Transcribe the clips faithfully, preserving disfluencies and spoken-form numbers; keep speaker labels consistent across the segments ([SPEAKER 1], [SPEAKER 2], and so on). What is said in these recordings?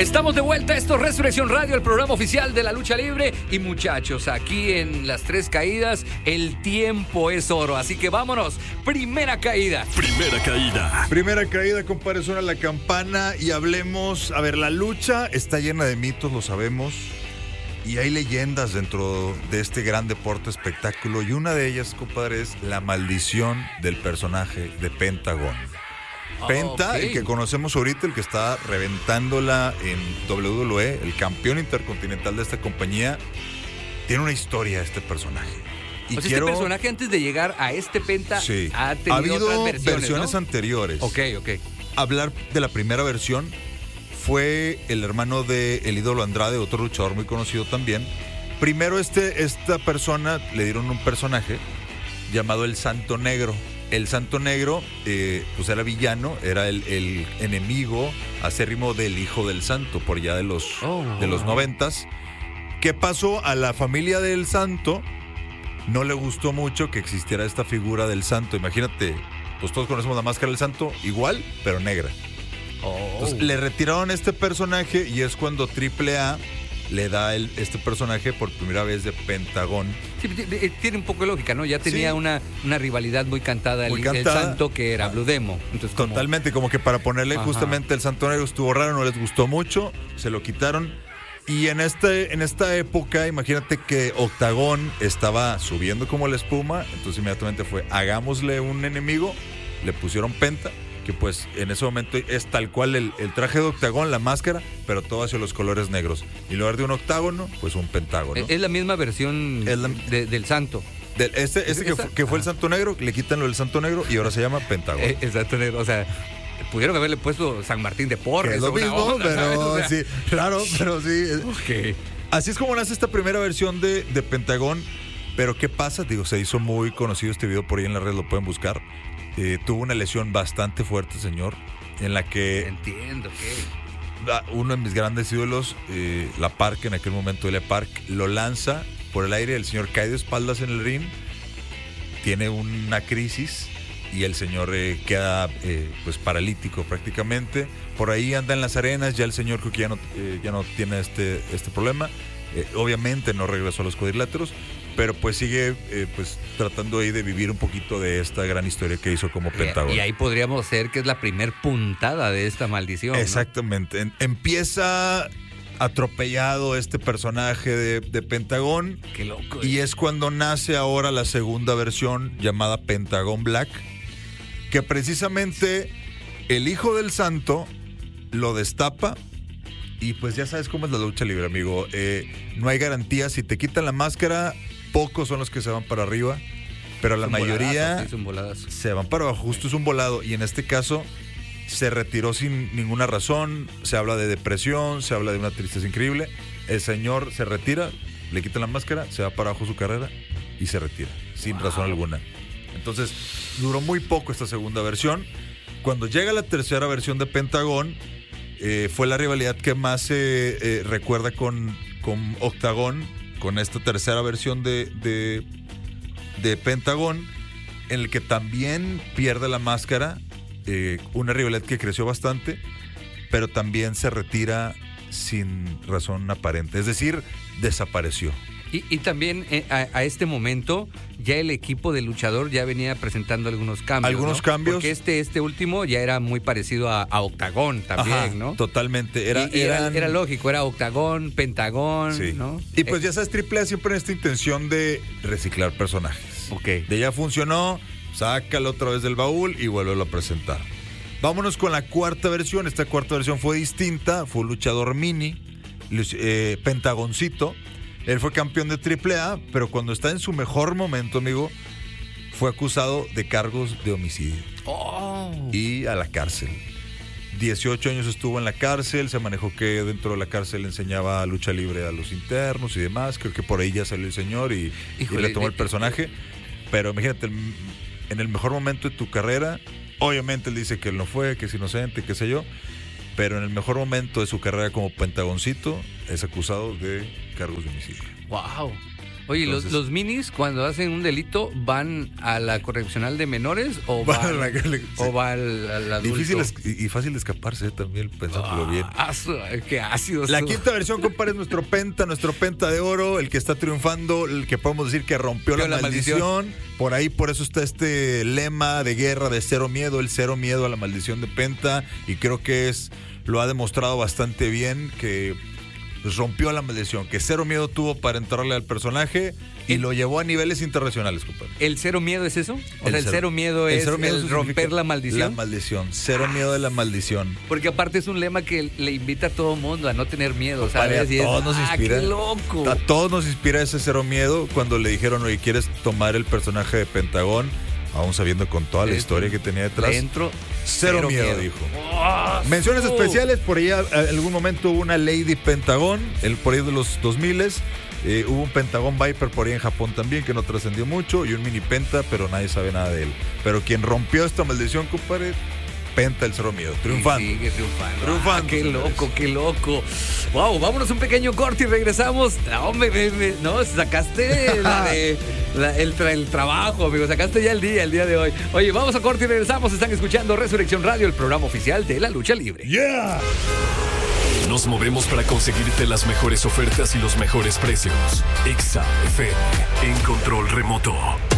[SPEAKER 1] Estamos de vuelta, esto es Resurrección Radio, el programa oficial de la lucha libre. Y muchachos, aquí en Las Tres Caídas, el tiempo es oro. Así que vámonos, primera caída.
[SPEAKER 2] Primera caída.
[SPEAKER 3] Primera caída, compadre, suena la campana y hablemos. A ver, la lucha está llena de mitos, lo sabemos. Y hay leyendas dentro de este gran deporte espectáculo. Y una de ellas, compadre, es la maldición del personaje de Pentagón. Penta, okay. El que conocemos ahorita, el que está reventándola en doble u doble u E, el campeón intercontinental de esta compañía, tiene una historia este personaje.
[SPEAKER 1] Y o sea, quiero... este personaje antes de llegar a este Penta
[SPEAKER 3] sí.
[SPEAKER 1] ha tenido
[SPEAKER 3] ha habido
[SPEAKER 1] otras versiones,
[SPEAKER 3] versiones
[SPEAKER 1] ¿no?
[SPEAKER 3] anteriores.
[SPEAKER 1] Ok, ok.
[SPEAKER 3] Hablar de la primera versión, fue el hermano de El Ídolo Andrade, otro luchador muy conocido también. Primero este, esta persona le dieron un personaje llamado el Santo Negro. El Santo Negro, eh, pues era villano, era el, el enemigo acérrimo del Hijo del Santo, por allá de los, oh. de los noventas. ¿Qué pasó? A la familia del Santo no le gustó mucho que existiera esta figura del Santo. Imagínate, pues todos conocemos la máscara del Santo igual, pero negra. Oh. Entonces le retiraron este personaje y es cuando Triple A le da el, este personaje por primera vez de Pentagón.
[SPEAKER 1] Sí, tiene un poco de lógica, ¿no? Ya tenía sí. una, una rivalidad muy cantada,
[SPEAKER 3] muy
[SPEAKER 1] el,
[SPEAKER 3] cantada.
[SPEAKER 1] el Santo, que era Blue Demo. Entonces, como...
[SPEAKER 3] Totalmente, como que para ponerle Ajá. justamente el Santo Negro estuvo raro, no les gustó mucho, se lo quitaron. Y en, este, en esta época, imagínate que Octagón estaba subiendo como la espuma, entonces inmediatamente fue, hagámosle un enemigo, le pusieron Penta, que pues en ese momento es tal cual el, el traje de Octagón, la máscara, pero todo hacia los colores negros. Y en lugar de un octágono, pues un pentágono.
[SPEAKER 1] Es la misma versión la, de, del Santo.
[SPEAKER 3] Del, este este que, fue, que fue el Santo Negro, le quitan lo del Santo Negro y ahora se llama Pentágono.
[SPEAKER 1] Eh, el Santo Negro, o sea, pudieron haberle puesto San Martín de Porres.
[SPEAKER 3] Es lo mismo, onda, pero o sea, sí, claro, pero sí.
[SPEAKER 1] Okay.
[SPEAKER 3] Así es como nace esta primera versión de, de Pentagón. Pero ¿qué pasa? Digo, se hizo muy conocido este video por ahí en la red, lo pueden buscar. Eh, tuvo una lesión bastante fuerte, señor, en la que...
[SPEAKER 1] Entiendo, ¿qué?
[SPEAKER 3] Uno de mis grandes ídolos, eh, La Park, en aquel momento L A Park, lo lanza por el aire, el señor cae de espaldas en el ring, tiene una crisis y el señor eh, queda eh, pues paralítico prácticamente. Por ahí anda en las arenas, ya el señor creo que ya no, eh, ya no tiene este, este problema. Eh, obviamente no regresó a los cuadriláteros, pero pues sigue eh, pues tratando ahí de vivir un poquito de esta gran historia que hizo como Pentagón.
[SPEAKER 1] Y ahí podríamos ser que es la primer puntada de esta maldición.
[SPEAKER 3] Exactamente. ¿No? Empieza atropellado este personaje de, de Pentagón.
[SPEAKER 1] Qué loco.
[SPEAKER 3] Y es cuando nace ahora la segunda versión llamada Pentagón Black, que precisamente el Hijo del Santo lo destapa. Y pues ya sabes cómo es la lucha libre, amigo. Eh, no hay garantía. Si te quitan la máscara, pocos son los que se van para arriba. Pero la mayoría
[SPEAKER 1] voladazo,
[SPEAKER 3] se van para abajo. Justo es un volado. Y en este caso se retiró sin ninguna razón. Se habla de depresión, se habla de una tristeza increíble. El señor se retira, le quitan la máscara, se va para abajo su carrera y se retira. Sin wow. razón alguna. Entonces, duró muy poco esta segunda versión. Cuando llega la tercera versión de Pentagón, Eh, fue la rivalidad que más se eh, eh, recuerda con, con Octagón, con esta tercera versión de, de, de Pentagón, en el que también pierde la máscara, eh, una rivalidad que creció bastante, pero también se retira sin razón aparente, es decir, desapareció.
[SPEAKER 1] Y, y también eh, a, a este momento ya el equipo de luchador ya venía presentando algunos cambios.
[SPEAKER 3] Algunos
[SPEAKER 1] ¿no?
[SPEAKER 3] cambios.
[SPEAKER 1] Porque este, este último ya era muy parecido a, a Octagón también,
[SPEAKER 3] Ajá,
[SPEAKER 1] ¿no?
[SPEAKER 3] Totalmente. Era,
[SPEAKER 1] y, y
[SPEAKER 3] eran...
[SPEAKER 1] era, era lógico, era Octagón, Pentagón,
[SPEAKER 3] sí.
[SPEAKER 1] ¿no?
[SPEAKER 3] Y pues eh, ya sabes, Triple A siempre en esta intención de reciclar personajes.
[SPEAKER 1] Ok.
[SPEAKER 3] De ya funcionó, sácalo otra vez del baúl y vuélvelo a presentar. Vámonos con la cuarta versión. Esta cuarta versión fue distinta, fue un luchador mini, eh, Pentagoncito. Él fue campeón de Triple A, pero cuando está en su mejor momento, amigo, fue acusado de cargos de homicidio.
[SPEAKER 1] Oh.
[SPEAKER 3] Y a la cárcel. dieciocho años estuvo en la cárcel, se manejó que dentro de la cárcel enseñaba lucha libre a los internos y demás. Creo que por ahí ya salió el señor y, Híjole, y le tomó el personaje. Pero imagínate, en el mejor momento de tu carrera, obviamente él dice que él no fue, que es inocente, qué sé yo. Pero en el mejor momento de su carrera como Pentagoncito, es acusado de cargos de homicidio.
[SPEAKER 1] ¡Wow! Oye,
[SPEAKER 3] Entonces,
[SPEAKER 1] los, los minis cuando hacen un delito van a la correccional de menores o
[SPEAKER 3] Va
[SPEAKER 1] van,
[SPEAKER 3] a la- sí.
[SPEAKER 1] o va al, al adulto.
[SPEAKER 3] difícil es- y, y fácil de escaparse eh, también, pensándolo bien.
[SPEAKER 1] Ah, su- qué ácido.
[SPEAKER 3] La
[SPEAKER 1] su-
[SPEAKER 3] quinta versión, compadre, es nuestro penta, nuestro penta de oro, el que está triunfando, el que podemos decir que rompió la,
[SPEAKER 1] La
[SPEAKER 3] maldición.
[SPEAKER 1] maldición.
[SPEAKER 3] Por ahí, por eso está este lema de guerra de cero miedo, el cero miedo a la maldición de penta. Y creo que es lo ha demostrado bastante bien, que pues, rompió la maldición, que cero miedo tuvo para entrarle al personaje y
[SPEAKER 1] El-
[SPEAKER 3] lo llevó a niveles internacionales, compadre.
[SPEAKER 1] ¿El cero miedo es eso? O
[SPEAKER 3] El
[SPEAKER 1] sea, el cero, miedo
[SPEAKER 3] el
[SPEAKER 1] es
[SPEAKER 3] cero miedo
[SPEAKER 1] el
[SPEAKER 3] significa
[SPEAKER 1] romper la maldición.
[SPEAKER 3] La maldición, cero miedo de la maldición.
[SPEAKER 1] Porque aparte es un lema que le invita a todo mundo a no tener miedo,
[SPEAKER 3] Compadre,
[SPEAKER 1] ¿sabes?
[SPEAKER 3] a
[SPEAKER 1] Y es,
[SPEAKER 3] todos nos
[SPEAKER 1] ah,
[SPEAKER 3] inspira.
[SPEAKER 1] qué loco.
[SPEAKER 3] A todos nos inspira ese cero miedo cuando le dijeron, oye, ¿quieres tomar el personaje de Pentagón? Aún sabiendo con toda la
[SPEAKER 1] Le-
[SPEAKER 3] historia que tenía detrás.
[SPEAKER 1] Le entro
[SPEAKER 3] Cero,
[SPEAKER 1] cero
[SPEAKER 3] miedo,
[SPEAKER 1] miedo.
[SPEAKER 3] dijo.
[SPEAKER 1] ¡Oh,
[SPEAKER 3] Menciones
[SPEAKER 1] su!
[SPEAKER 3] especiales, por ahí a- a- en algún momento hubo una Lady Pentagón, el, por ahí de los dos mil. Eh, hubo un Pentagón Viper por ahí en Japón también, que no trascendió mucho, y un mini Penta, pero nadie sabe nada de él. Pero quien rompió esta maldición, compadre, Penta, el cero miedo, triunfando.
[SPEAKER 1] Y sigue triunfando.
[SPEAKER 3] Triunfando,
[SPEAKER 1] Ah, qué
[SPEAKER 3] señores.
[SPEAKER 1] loco, qué loco. Wow, vámonos un pequeño corte y regresamos. No, hombre, me- me- no, sacaste la de, la- el, tra- el trabajo, amigo. Sacaste ya el día, el día de hoy. Oye, vamos a corte y regresamos. Están escuchando Resurrección Radio, el programa oficial de la lucha libre.
[SPEAKER 3] ¡Yeah!
[SPEAKER 2] Nos movemos para conseguirte las mejores ofertas y los mejores precios. Exa F M en control remoto.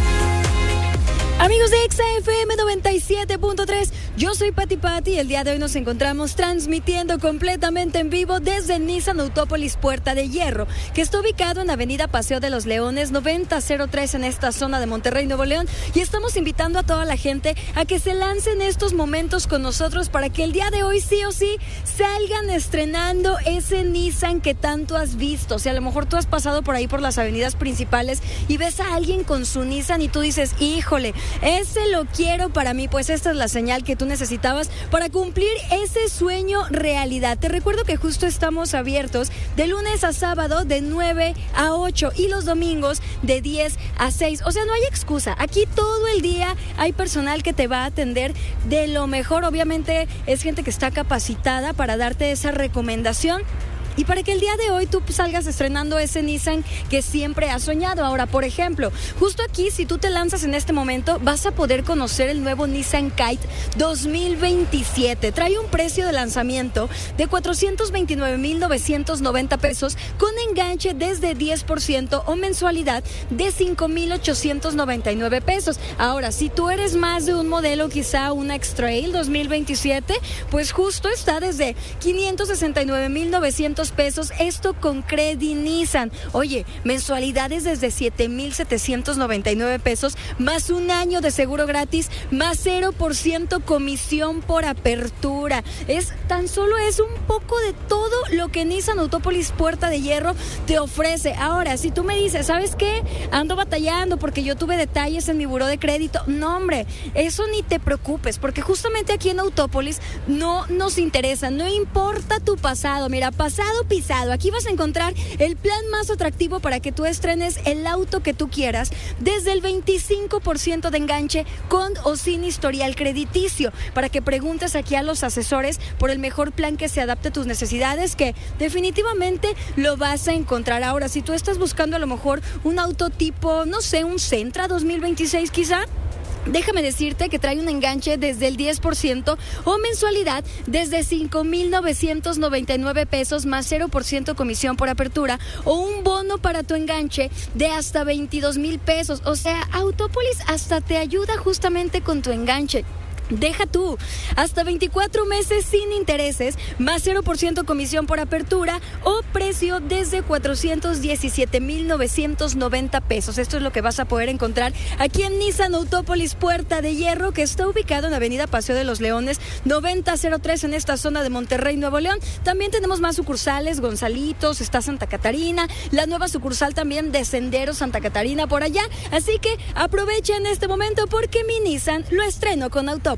[SPEAKER 4] Amigos de Exa F M noventa y siete punto tres, yo soy Pati Pati y el día de hoy nos encontramos transmitiendo completamente en vivo desde Nissan Autópolis Puerta de Hierro, que está ubicado en Avenida Paseo de los Leones noventa cero tres en esta zona de Monterrey, Nuevo León, y estamos invitando a toda la gente a que se lancen estos momentos con nosotros para que el día de hoy sí o sí salgan estrenando ese Nissan que tanto has visto. O sea, a lo mejor tú has pasado por ahí por las avenidas principales y ves a alguien con su Nissan y tú dices, híjole, ese lo quiero para mí. Pues esta es la señal que tú necesitabas para cumplir ese sueño realidad. Te recuerdo que justo estamos abiertos de lunes a sábado de nueve a ocho y los domingos de diez a seis. O sea, no hay excusa. Aquí todo el día hay personal que te va a atender de lo mejor. Obviamente es gente que está capacitada para darte esa recomendación y para que el día de hoy tú salgas estrenando ese Nissan que siempre has soñado. Ahora, por ejemplo, justo aquí, si tú te lanzas en este momento, vas a poder conocer el nuevo Nissan Kite dos mil veintisiete. Trae un precio de lanzamiento de cuatrocientos veintinueve mil novecientos noventa pesos con enganche desde diez por ciento o mensualidad de cinco mil ochocientos noventa y nueve pesos. Ahora, si tú eres más de un modelo, quizá una X-Trail dos mil veintisiete, pues justo está desde quinientos sesenta y nueve mil novecientos pesos, esto con Credit Nissan. Oye, mensualidades desde siete mil setecientos noventa y nueve pesos, más un año de seguro gratis, más cero por ciento comisión por apertura. Es tan solo es un poco de todo lo que Nissan Autópolis Puerta de Hierro te ofrece. Ahora, si tú me dices, ¿sabes qué? Ando batallando porque yo tuve detalles en mi buró de crédito. No, hombre, eso ni te preocupes, porque justamente aquí en Autópolis no nos interesa, no importa tu pasado. Mira, pasado pisado, aquí vas a encontrar el plan más atractivo para que tú estrenes el auto que tú quieras desde el veinticinco por ciento de enganche con o sin historial crediticio, para que preguntes aquí a los asesores por el mejor plan que se adapte a tus necesidades, que definitivamente lo vas a encontrar. Ahora, si tú estás buscando a lo mejor un auto tipo, no sé, un Sentra dos mil veintiséis quizá, déjame decirte que trae un enganche desde el diez por ciento o mensualidad desde cinco mil novecientos noventa y nueve pesos más cero por ciento comisión por apertura o un bono para tu enganche de hasta veintidós mil pesos. O sea, Autópolis hasta te ayuda justamente con tu enganche. Deja tú, hasta veinticuatro meses sin intereses, más cero por ciento comisión por apertura o precio desde cuatrocientos diecisiete mil novecientos noventa pesos. Esto es lo que vas a poder encontrar aquí en Nissan Autópolis Puerta de Hierro, que está ubicado en Avenida Paseo de los Leones noventa cero tres en esta zona de Monterrey, Nuevo León. También tenemos más sucursales, Gonzalitos, está Santa Catarina, la nueva sucursal también de Senderos Santa Catarina por allá. Así que aprovecha en este momento porque mi Nissan lo estreno con Autópolis.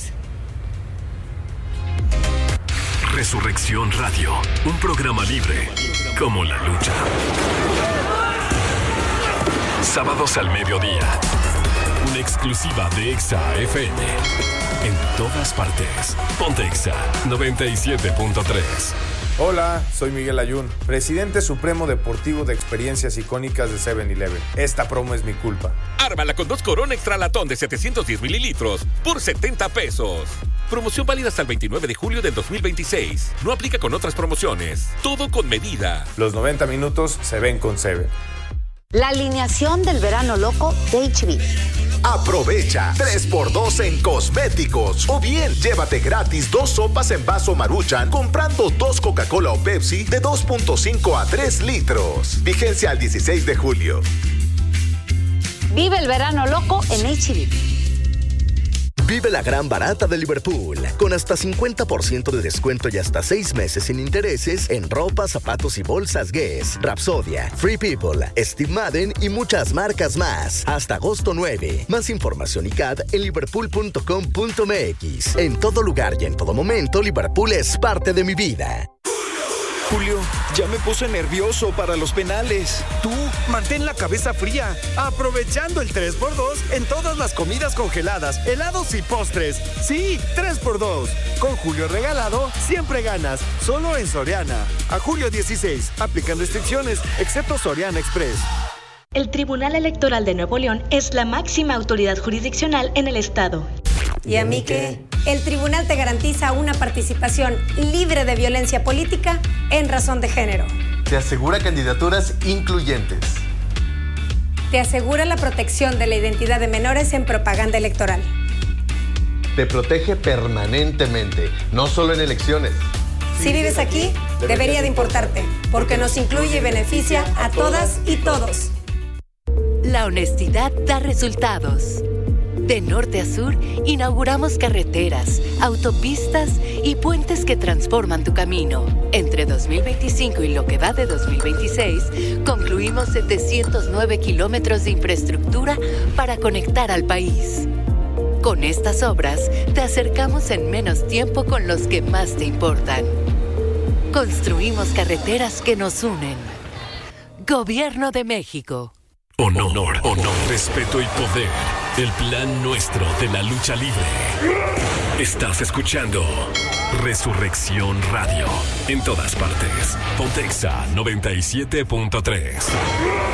[SPEAKER 2] Resurrección Radio, un programa libre como la lucha. Sábados al mediodía, una exclusiva de Exa F M. En todas partes, ponte Exa noventa y siete punto tres.
[SPEAKER 5] Hola, soy Miguel Ayun, presidente supremo deportivo de experiencias icónicas de seven eleven. Esta promo es mi culpa.
[SPEAKER 6] Ármala con dos Corona Extra Latón de setecientos diez mililitros por setenta pesos. Promoción válida hasta el veintinueve de julio del dos mil veintiséis. No aplica con otras promociones. Todo con medida.
[SPEAKER 5] Los noventa minutos se ven con Seven.
[SPEAKER 7] La alineación del verano loco de H B.
[SPEAKER 8] Aprovecha tres por dos en cosméticos. O bien, llévate gratis dos sopas en vaso Maruchan comprando dos Coca-Cola o Pepsi de dos punto cinco a tres litros. Vigencia al dieciséis de julio.
[SPEAKER 7] Vive el verano loco en H B.
[SPEAKER 9] Vive la gran barata de Liverpool, con hasta cincuenta por ciento de descuento y hasta seis meses sin intereses en ropa, zapatos y bolsas Guess, Rapsodia, Free People, Steve Madden y muchas marcas más. Hasta agosto nueve. Más información y C A D en liverpool punto com punto m x. En todo lugar y en todo momento, Liverpool es parte de mi vida.
[SPEAKER 10] Julio, ya me puse nervioso para los penales. Tú, mantén la cabeza fría, aprovechando el tres por dos en todas las comidas congeladas, helados y postres. Sí, tres por dos. Con Julio regalado, siempre ganas. Solo en Soriana. A julio dieciséis, aplican restricciones, excepto Soriana Express.
[SPEAKER 11] El Tribunal Electoral de Nuevo León es la máxima autoridad jurisdiccional en el estado.
[SPEAKER 12] ¿Y a mí qué? El tribunal te garantiza una participación libre de violencia política en razón de género.
[SPEAKER 13] Te asegura candidaturas incluyentes.
[SPEAKER 12] Te asegura la protección de la identidad de menores en propaganda electoral.
[SPEAKER 13] Te protege permanentemente, no solo en elecciones.
[SPEAKER 12] Si vives aquí, debería de importarte, porque nos incluye y beneficia a todas y todos.
[SPEAKER 14] La honestidad da resultados. De norte a sur, inauguramos carreteras, autopistas y puentes que transforman tu camino. Entre dos mil veinticinco y lo que va de dos mil veintiséis, concluimos setecientos nueve kilómetros de infraestructura para conectar al país. Con estas obras, te acercamos en menos tiempo con los que más te importan. Construimos carreteras que nos unen. Gobierno de México.
[SPEAKER 2] Honor, honor, respeto y poder. El plan nuestro de la lucha libre. Estás escuchando Resurrección Radio. En todas partes. Pontexa noventa y siete punto tres.